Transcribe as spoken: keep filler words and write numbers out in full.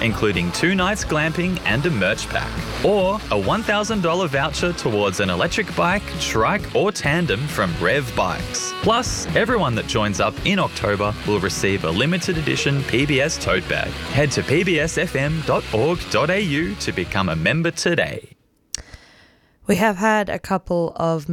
including two nights glamping and a merch pack. Or a one thousand dollars voucher towards an electric bike, trike or tandem from Rev Bikes. Plus, everyone that joins up in October will receive a limited edition P B S tote bag. Head to p b s f m dot org dot a u to become a member today. We have had a couple of